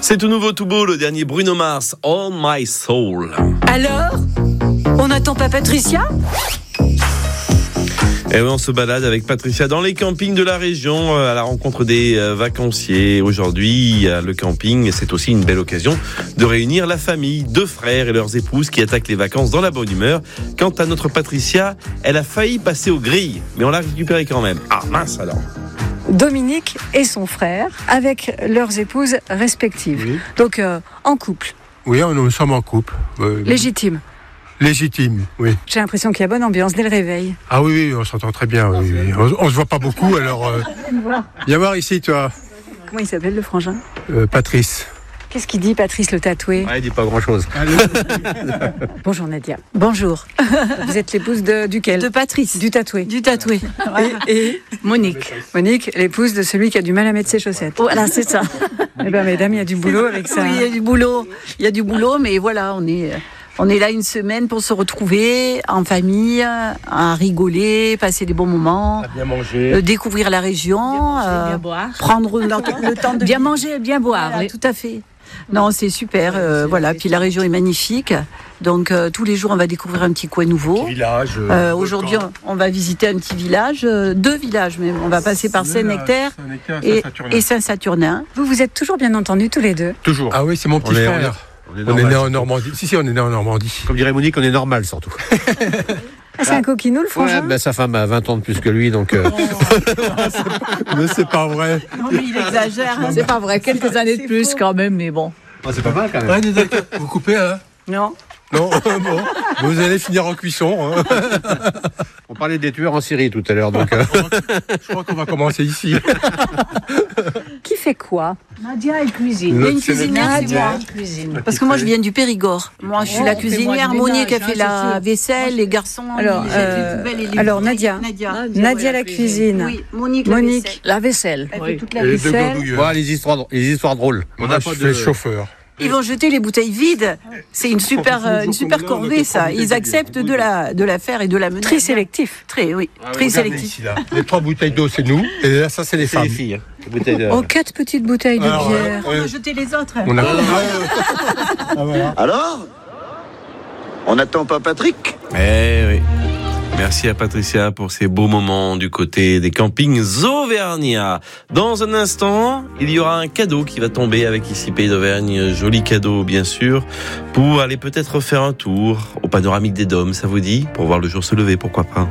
C'est tout nouveau, tout beau, le dernier Bruno Mars, All My Soul. Alors, on n'attend pas Patricia ? Et oui, on se balade avec Patricia dans les campings de la région à la rencontre des vacanciers. Aujourd'hui, le camping, c'est aussi une belle occasion de réunir la famille, 2 frères et leurs épouses qui attaquent les vacances dans la bonne humeur. Quant à notre Patricia, elle a failli passer aux grilles, mais on l'a récupérée quand même. Ah mince alors. Dominique et son frère, avec leurs épouses respectives. Oui. Donc, en couple. Oui, nous sommes en couple. Légitime. Légitime, oui. J'ai l'impression qu'il y a bonne ambiance dès le réveil. Ah oui, on s'entend très bien. Oui. On se voit pas beaucoup, alors... Viens voir ici, toi. Comment il s'appelle, le frangin ? Patrice. Qu'est-ce qu'il dit, Patrice le tatoué ? Il dit pas grand-chose. Bonjour Nadia. Bonjour. Vous êtes l'épouse duquel ? De Patrice. Du tatoué. Du tatoué. Et Monique. Monique, l'épouse de celui qui a du mal à mettre ses chaussettes. Voilà, c'est ça. Eh bien, mesdames, il y a du boulot avec ça. Oui, il y a du boulot. Il y a du boulot, mais voilà, on est là une semaine pour se retrouver en famille, à rigoler, passer des bons moments, Bien manger. découvrir la région, bien boire. prendre le temps de Bien manger et bien boire. Voilà, Oui. tout à fait. Non, c'est super. Voilà. Puis la région est magnifique. Donc tous les jours, on va découvrir un petit coin nouveau. Village. Aujourd'hui, on va visiter un petit village, 2 villages même. On va passer par Saint-Nectaire et Saint-Saturnin. Vous êtes toujours bien entendus tous les deux. Toujours. Ah oui, c'est mon petit frère. On est né en Normandie. Si, on est né en Normandie. Comme dirait Monique, on est normal surtout. Ah, c'est un coquinou, le frangin ? Sa femme a 20 ans de plus que lui, donc... Mais c'est pas vrai. Non, mais il exagère. hein. C'est pas vrai, quelques années de plus quand même, mais bon. c'est pas mal quand même. Vous coupez, hein ? Non. Non, bon. Vous allez finir en cuisson. Hein. On parlait des tueurs en Syrie tout à l'heure, donc... Je crois qu'on va commencer ici. Qui fait quoi ? Nadia, elle cuisine. Il y a une C'est cuisinière, c'est Nadia, moi. elle cuisine. Parce que moi, je viens du Périgord. Moi, je suis la cuisinière. du Monique a ménage, fait hein, la vaisselle, les garçons. Alors, ils jettent les poubelles et les alors, bouteilles. Nadia. Nadia. Nadia la cuisine. Oui, Monique. Monique. La vaisselle. Elle Oui. fait toute la Et les 2 vaisselle. glandouilleurs. Voilà, les histoires drôles. On a pas de chauffeur. Ils vont jeter les bouteilles vides. C'est une super corvée, ça. Ils acceptent de la faire et de la mener. Très sélectif. Très, oui. Très sélectif. Ici, là. Les 3 bouteilles d'eau, c'est nous. Et là, ça, c'est les C'est femmes. les filles. Les bouteilles de... Oh, 4 petites bouteilles de Alors, bière. On va jeter les autres. On a... Ah, voilà. Alors ? On n'attend pas Patrick ? Eh oui. Merci à Patricia pour ces beaux moments du côté des campings Auvergnat. Dans un instant, il y aura un cadeau qui va tomber avec ici Pays d'Auvergne. Joli cadeau, bien sûr, pour aller peut-être faire un tour au panoramique des Dômes, ça vous dit ? Pour voir le jour se lever, pourquoi pas ?